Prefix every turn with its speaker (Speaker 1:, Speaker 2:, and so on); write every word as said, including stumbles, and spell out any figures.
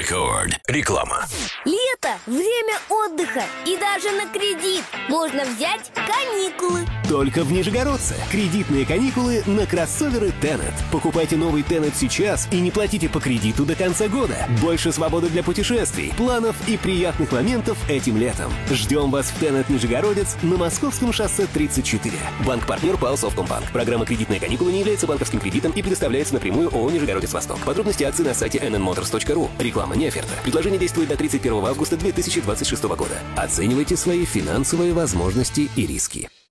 Speaker 1: Рекорд. Реклама.
Speaker 2: Лето – время отдыха. И даже на кредит можно взять каникулы.
Speaker 3: Только в Нижегородце. Кредитные каникулы на кроссоверы Tenet. Покупайте новый Tenet сейчас и не платите по кредиту до конца года. Больше свободы для путешествий, планов и приятных моментов этим летом. Ждем вас в Tenet Нижегородец на Московском шоссе тридцать четыре. Банк-партнер ПАО «Совкомбанк». Программа «Кредитные каникулы» не является банковским кредитом и предоставляется напрямую ООО «Нижегородец Восток». Подробности акций на сайте эн эн моторс точка ру. Реклама не оферта. Предложение действует до тридцать первого августа две тысячи двадцать шестого года. Оценивайте свои финансовые возможности и риски.